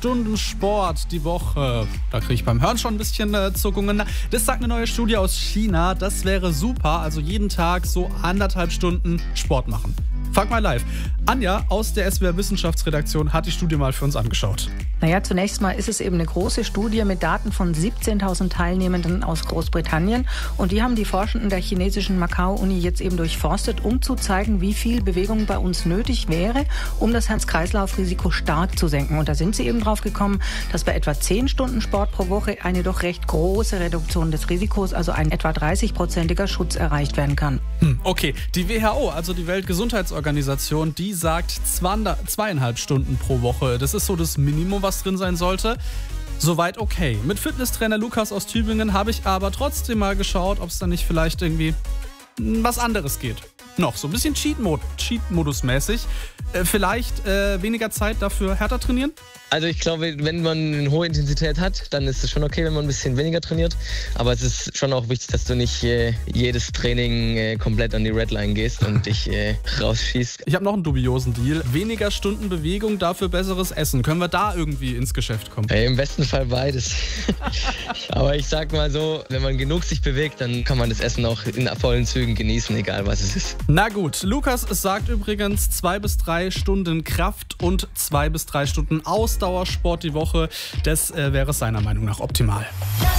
Stunden Sport die Woche. Da kriege ich beim Hören schon ein bisschen Zuckungen. Das sagt eine neue Studie aus China. Das wäre super. Also jeden Tag so 1,5 Stunden Sport machen. Fuck my life. Anja aus der SWR Wissenschaftsredaktion hat die Studie mal für uns angeschaut. Naja, zunächst mal ist es eben eine große Studie mit Daten von 17.000 Teilnehmenden aus Großbritannien. Und die haben die Forschenden der chinesischen Macau-Uni jetzt eben durchforstet, um zu zeigen, wie viel Bewegung bei uns nötig wäre, um das Herz-Kreislauf-Risiko stark zu senken. Und da sind sie eben drauf gekommen, dass bei etwa 10 Stunden Sport pro Woche eine doch recht große Reduktion des Risikos, also ein etwa 30-prozentiger Schutz erreicht werden kann. Okay, die WHO, also die Weltgesundheitsorganisation, die sagt 2,5 Stunden pro Woche. Das ist so das Minimum, was drin sein sollte. Soweit okay. Mit Fitnesstrainer Lukas aus Tübingen habe ich aber trotzdem mal geschaut, ob es da nicht vielleicht irgendwie was anderes geht. Noch so ein bisschen Cheat-Modus-mäßig. Vielleicht weniger Zeit dafür härter trainieren? Also ich glaube, wenn man eine hohe Intensität hat, dann ist es schon okay, wenn man ein bisschen weniger trainiert. Aber es ist schon auch wichtig, dass du nicht jedes Training komplett an die Redline gehst und dich rausschießt. Ich habe noch einen dubiosen Deal. Weniger Stunden Bewegung, dafür besseres Essen. Können wir da irgendwie ins Geschäft kommen? Im besten Fall beides. Aber ich sag mal so, wenn man genug sich bewegt, dann kann man das Essen auch in vollen Zügen genießen, egal was es ist. Na gut, Lukas sagt übrigens 2 bis 3 Stunden Kraft und 2 bis 3 Stunden Ausdauersport die Woche. Das wäre seiner Meinung nach optimal.